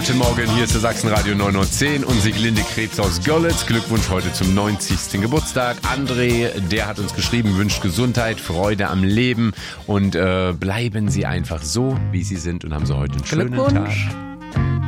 Guten Morgen, hier ist der Sachsenradio 910 und Sieglinde Krebs aus Görlitz. Glückwunsch heute zum 90. Geburtstag. André, der hat uns geschrieben, wünscht Gesundheit, Freude am Leben und bleiben Sie einfach so, wie Sie sind und haben Sie heute einen schönen Tag.